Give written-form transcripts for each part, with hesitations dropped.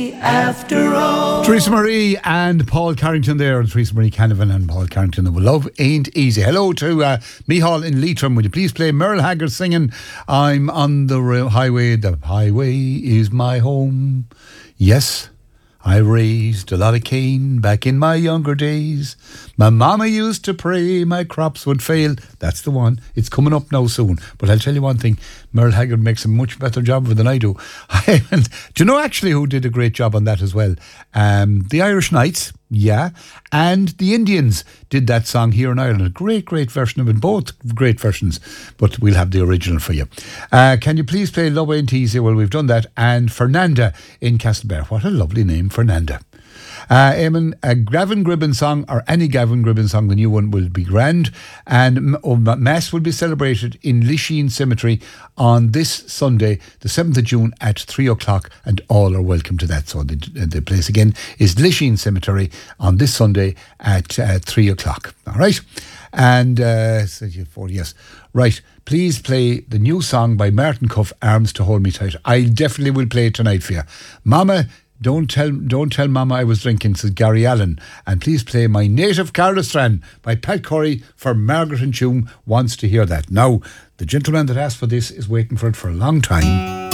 After all. Teresa Marie and Paul Carrington there, and Teresa Marie Canavan and Paul Carrington. And love ain't easy. Hello to Mihal in Leitrim. Would you please play Merle Haggard singing I'm on the highway is my home. Yes, I raised a lot of cane back in my younger days. My mama used to pray my crops would fail. That's the one. It's coming up now soon. But I'll tell you one thing, Merle Haggard makes a much better job of it than I do. Do you know actually who did a great job on that as well? The Irish Knights, yeah, and the Indians did that song here in Ireland. A great, great version of it, both great versions, but we'll have the original for you. Can you please play Love Ain't Easy? Well, we've done that. And Fernanda in Castlebar. What a lovely name, Fernanda. Eamon, a Gavin Gribben song, or any Gavin Gribben song, the new one will be grand. And Mass will be celebrated in Lisheen Cemetery on this Sunday, the 7th of June at 3 o'clock, and all are welcome to that. So the place again is Lisheen Cemetery on this Sunday at 3 o'clock. All right? And, yes. Right, please play the new song by Martin Cuff, Arms to Hold Me Tight. I definitely will play it tonight for you. Mama, Don't tell Mama I was drinking, says Gary Allen. And please play My Native Carlistran by Pat Curry, for Margaret and Tuam wants to hear that. Now, the gentleman that asked for this is waiting for it for a long time.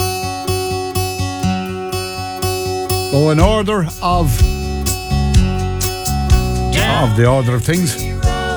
So in order of the order of things,